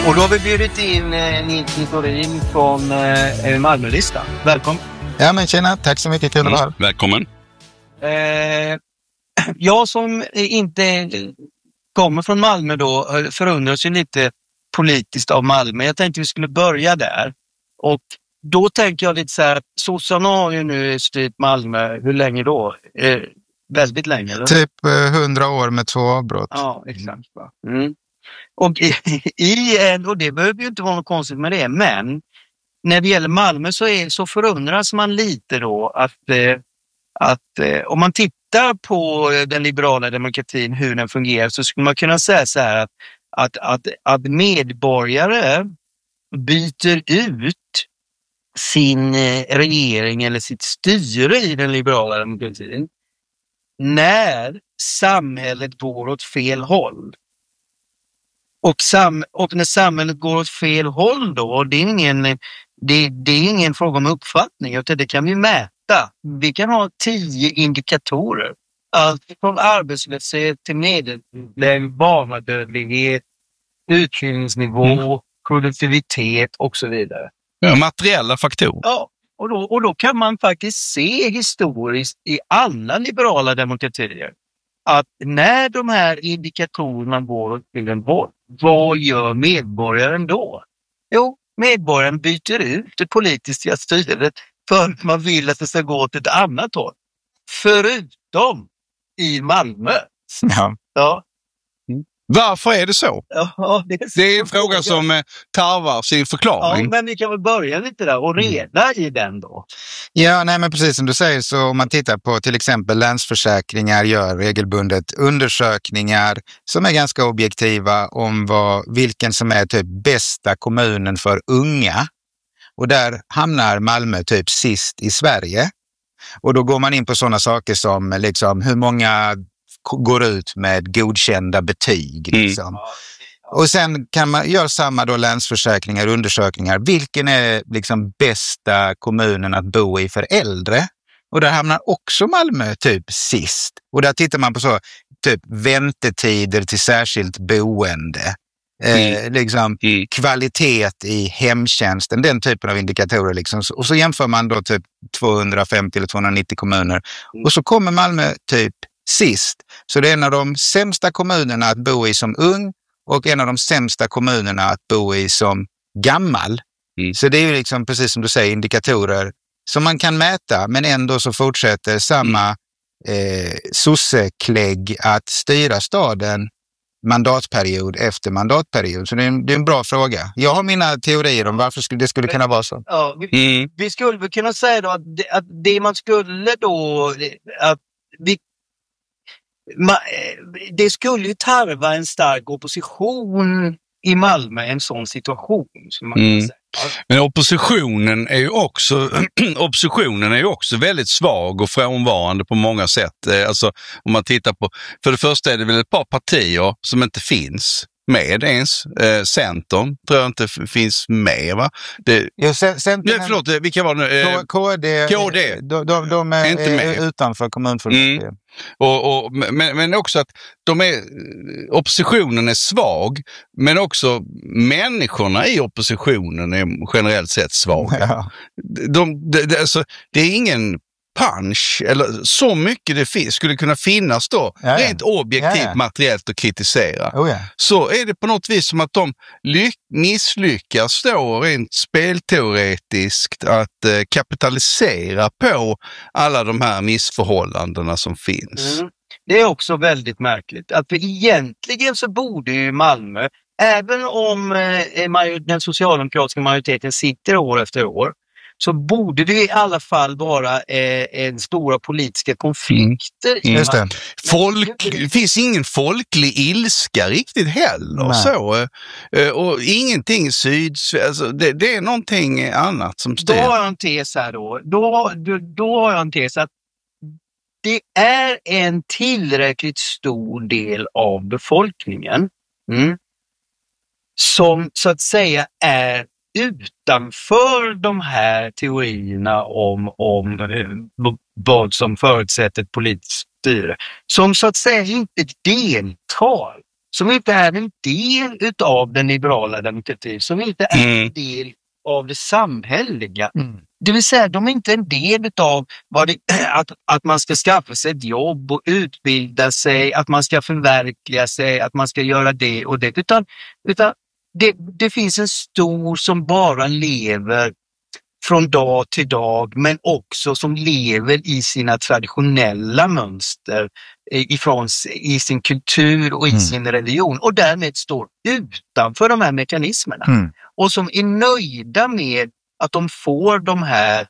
Och då har vi bjudit in Nils Nicolin från Malmölistan. Välkommen. Ja men tjena, tack så mycket, kul att vara här. Välkommen. Jag som inte kommer från Malmö då förundras ju lite politiskt av Malmö. Jag tänkte vi skulle börja där. Och då tänker jag lite så här, sossarna har ju nu styrt Malmö, hur länge då? Väldigt länge, eller? Typ 100 år med 2 avbrott. Ja, exakt. Mm. Och och det behöver ju inte vara något konstigt med det, men när det gäller Malmö så förundras man lite då att om man tittar på den liberala demokratin, hur den fungerar, så skulle man kunna säga så här att medborgare byter ut sin regering eller sitt styre i den liberala demokratin när samhället går åt fel håll. Och när samhället går åt fel håll då, det är ingen fråga om uppfattning, utan det kan vi mäta. Vi kan ha 10 indikatorer. Allt från arbetslöshet till medellängd, barnadödlighet, utbildningsnivå, produktivitet och så vidare. Ja, materiella faktorer. Ja, och då kan man faktiskt se historiskt i alla liberala demokratier att när de här indikatorerna går till en håll, vad gör medborgaren då? Jo, medborgaren byter ut det politiska styret för att man vill att det ska gå åt ett annat håll. Förutom i Malmö. Ja. Varför är det så? Ja, det är en fråga som tarvar sin förklaring. Ja, men vi kan väl börja lite där och reda i den då. Ja, nej men precis som du säger, så om man tittar på till exempel Länsförsäkringar gör regelbundet undersökningar som är ganska objektiva om vilken som är typ bästa kommunen för unga. Och där hamnar Malmö typ sist i Sverige. Och då går man in på sådana saker som liksom hur många går ut med godkända betyg. Liksom. Och sen kan man göra samma då Länsförsäkringar, undersökningar. Vilken är liksom bästa kommunen att bo i för äldre? Och där hamnar också Malmö typ sist. Och där tittar man på så typ väntetider till särskilt boende. Kvalitet i hemtjänsten, den typen av indikatorer liksom. Och så jämför man då typ 250 eller 290 kommuner. Och så kommer Malmö typ sist. Så det är en av de sämsta kommunerna att bo i som ung och en av de sämsta kommunerna att bo i som gammal. Så det är ju liksom precis som du säger indikatorer som man kan mäta, men ändå så fortsätter samma sosseklägg att styra staden mandatperiod efter mandatperiod. Så det är en bra fråga. Jag har mina teorier om varför det skulle kunna vara så. Ja, vi skulle väl kunna säga då att det man skulle då det skulle ju tarva en stark opposition i Malmö, en sån situation som man kan säga. Men oppositionen är ju också väldigt svag och frånvarande på många sätt. Alltså om man tittar på, för det första är det väl ett par partier som inte finns med ens. Centern tror jag inte finns med, va? Vilka var det nu? KD. De är inte med. Utanför kommunfullmäktige. Men också att oppositionen är svag, men också människorna i oppositionen är generellt sett svaga. Ja. Alltså, det är ingen punch, eller så mycket det skulle kunna finnas då, rent objektivt materiellt att kritisera. Så är det på något vis som att de misslyckas då rent spelteoretiskt att kapitalisera på alla de här missförhållandena som finns. Det är också väldigt märkligt att egentligen så borde ju Malmö, även om den socialdemokratiska majoriteten sitter år efter år, så borde det i alla fall vara en stora politiska konflikter. Just det. Det finns ingen folklig ilska riktigt heller. Så. Och ingenting alltså, det är någonting annat som styr. Då har jag en tes här då. Då har jag en tes att det är en tillräckligt stor del av befolkningen som så att säga är utanför de här teorierna om vad som förutsätter ett politiskt styre, som så att säga inte deltar, som inte är en del utav den liberala demokratin, som inte är en del av det samhälleliga. Det vill säga, de är inte en del utav att man ska skaffa sig ett jobb och utbilda sig, att man ska förverkliga sig, att man ska göra det och det. Utan det finns en stor som bara lever från dag till dag, men också som lever i sina traditionella mönster i sin kultur och i sin religion, och därmed står utanför de här mekanismerna och som är nöjda med att de får de här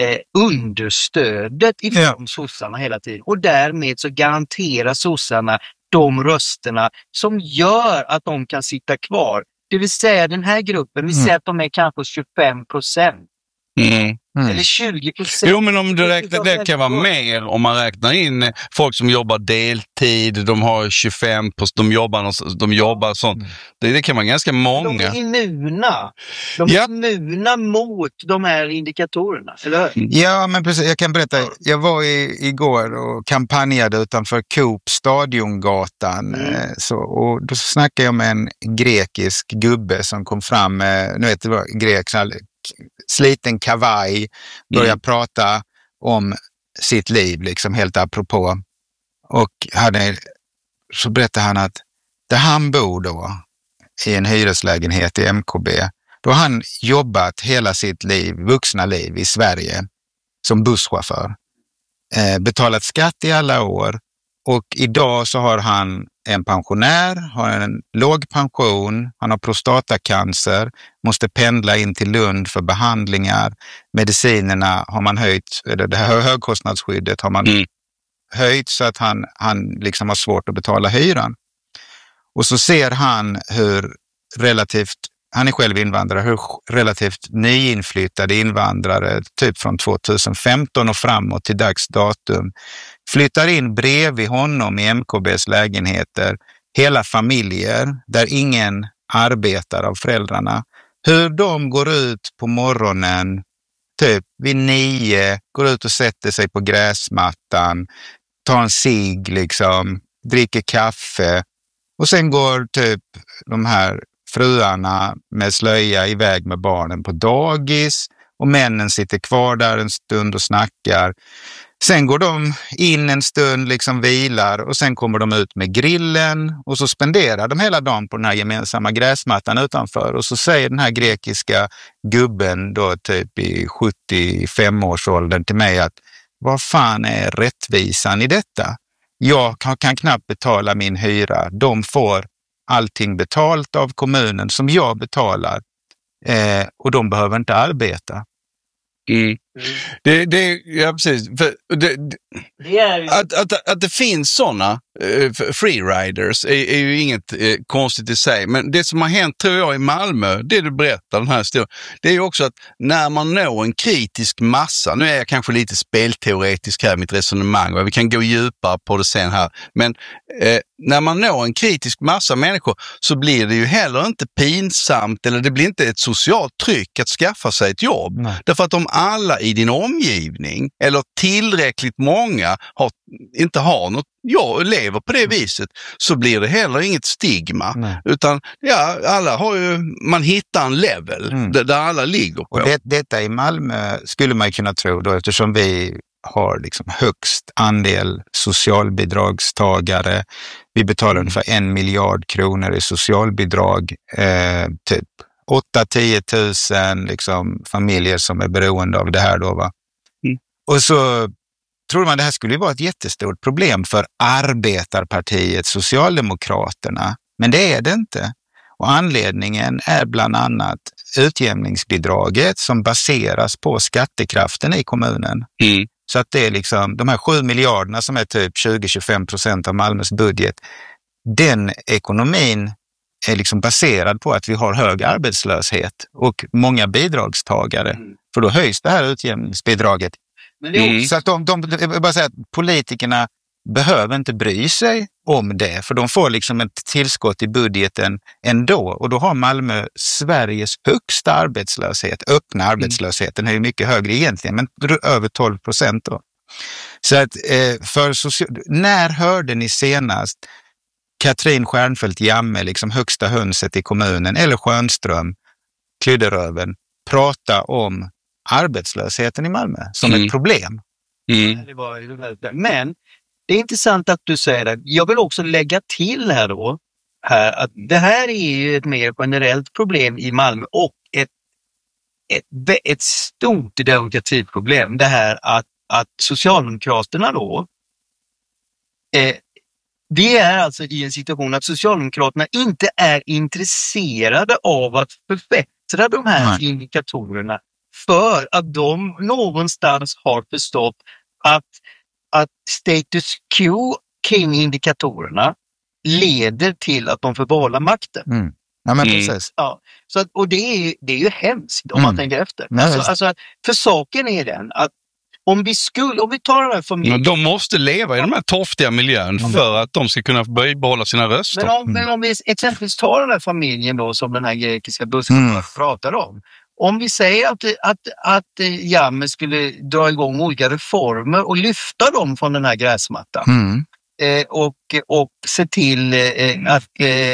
understödet ifrån sossarna hela tiden, och därmed så garanterar sossarna de rösterna som gör att de kan sitta kvar. Det vill säga den här gruppen, vi säger att de är kanske 25%. Eller 20%. Jo, men om du räknar, det kan vara mer om man räknar in folk som jobbar deltid, de har 25%, de jobbar sånt. Det kan vara ganska många. De är immuna. Immuna mot de här indikatorerna, eller hur? Ja, men precis. Jag kan berätta. Jag var igår och kampanjade utanför Coop Stadiongatan. Och då snackade jag med en grekisk gubbe som kom fram med, det var grek, sliten kavaj, började prata om sitt liv liksom helt apropå, och så berättade han att där han bor då i en hyreslägenhet i MKB, då har han jobbat hela sitt vuxna liv i Sverige som busschaufför, betalat skatt i alla år, och idag så har han en pensionär, har en låg pension, han har prostatacancer, måste pendla in till Lund för behandlingar. Medicinerna har man höjt, eller det här högkostnadsskyddet har man höjt så att han liksom har svårt att betala hyran. Och så ser han han är själv invandrare, hur relativt nyinflyttade invandrare, typ från 2015 och framåt till dags datum, flyttar in bredvid honom i MKBs lägenheter, hela familjer där ingen arbetar av föräldrarna. Hur de går ut på morgonen, typ vid 9, går ut och sätter sig på gräsmattan, tar en cigg liksom, dricker kaffe, och sen går typ de här fruarna med slöja iväg med barnen på dagis, och männen sitter kvar där en stund och snackar. Sen går de in en stund, liksom vilar, och sen kommer de ut med grillen, och så spenderar de hela dagen på den här gemensamma gräsmattan utanför. Och så säger den här grekiska gubben då typ i 75-årsåldern till mig att vad fan är rättvisan i detta? Jag kan knappt betala min hyra. De får allting betalt av kommunen som jag betalar, och de behöver inte arbeta. Ja, precis. Att det finns sådana freeriders är ju inget konstigt i sig. Men det som har hänt, tror jag, i Malmö, det du berättar den här historien, det är ju också att när man når en kritisk massa, nu är jag kanske lite spelteoretisk här i mitt resonemang och vi kan gå djupare på det sen här, men när man når en kritisk massa människor så blir det ju heller inte pinsamt, eller det blir inte ett socialt tryck att skaffa sig ett jobb. Nej. Därför att om alla i din omgivning, eller tillräckligt många, inte har något, lever på det viset, så blir det heller inget stigma. Nej. Utan alla har ju, man hittar en level där alla ligger på. Och detta i Malmö skulle man kunna tro då, eftersom vi har liksom högst andel socialbidragstagare. Vi betalar ungefär 1 miljard kronor i socialbidrag, typ 8-10 000 liksom familjer som är beroende av det här då, va? Och så tror man det här skulle vara ett jättestort problem för arbetarpartiet Socialdemokraterna, men det är det inte. Och anledningen är bland annat utjämningsbidraget som baseras på skattekraften i kommunen. Så att det är liksom de här 7 miljarderna som är typ 20-25% av Malmös budget. Den ekonomin är liksom baserad på att vi har hög arbetslöshet och många bidragstagare. För då höjs det här utjämningsbidraget. Men det är så att jag vill bara säga att politikerna behöver inte bry sig om det, för de får liksom ett tillskott i budgeten ändå. Och då har Malmö Sveriges högsta arbetslöshet. Öppna arbetslösheten är ju mycket högre egentligen, men över 12% då. Så att när hörde ni senast Katrin Stjernfeldt Jamme, liksom högsta hönset i kommunen, eller Schönström, Klydderöven, prata om arbetslösheten i Malmö som ett problem. Men det är intressant att du säger det. Jag vill också lägga till här att det här är ju ett mer generellt problem i Malmö och ett stort demokratiproblem. Det här att Socialdemokraterna vi är alltså i en situation att Socialdemokraterna inte är intresserade av att förbättra de här indikatorerna, för att de någonstans har förstått att status quo kring indikatorerna leder till att de får behålla makten. Ja, men precis. Ja, och det är ju hemskt om man tänker efter. Alltså, för saken är den att om vi tar den här familjen... De måste leva i de här torftiga miljön för att de ska kunna behålla sina röster. Men om vi exempelvis tar den här familjen då, som den här grekiska bussen pratar om. Om vi säger att Jamme skulle dra igång olika reformer och lyfta dem från den här gräsmattan. Och se till att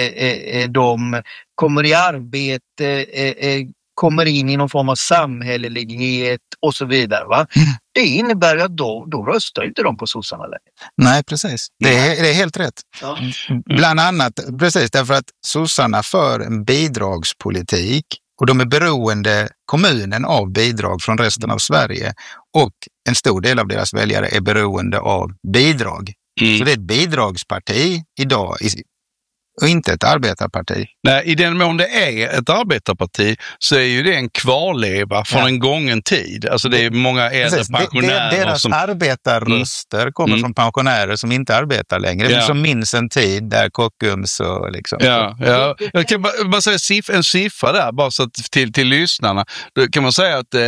de kommer i arbete, kommer in i någon form av samhällelighet och så vidare. Va? Det innebär att då röstar inte de på sossarna längre. Nej, precis. Det är helt rätt. Ja. Bland annat, precis därför att sossarna för en bidragspolitik och de är beroende, kommunen, av bidrag från resten av Sverige, och en stor del av deras väljare är beroende av bidrag. Så det är ett bidragsparti idag och inte ett arbetarparti. Nej, i den mån det är ett arbetarparti så är ju det en kvarleva från en gången tid. Alltså det är många äldre pensionärer. Deras arbetarröster kommer från pensionärer som inte arbetar längre. Som minns en tid där Kockums och liksom... Ja. Jag kan bara säga en siffra där, bara så att till lyssnarna. Då kan man säga att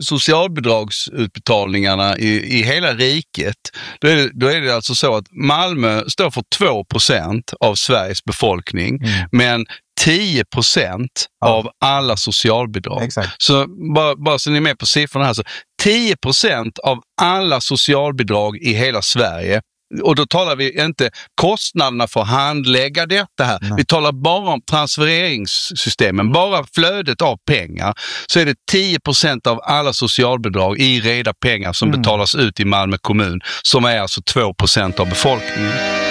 socialbidragsutbetalningarna i hela riket, då är det alltså så att Malmö står för 2% av Sveriges befolkning, men 10% av alla socialbidrag. Exakt. Så bara så ni är med på siffrorna här, så 10% av alla socialbidrag i hela Sverige, och då talar vi inte kostnaderna för att handlägga detta här. Nej. Vi talar bara om transfereringssystemen, bara flödet av pengar, så är det 10% av alla socialbidrag i reda pengar som betalas ut i Malmö kommun, som är alltså 2% av befolkningen.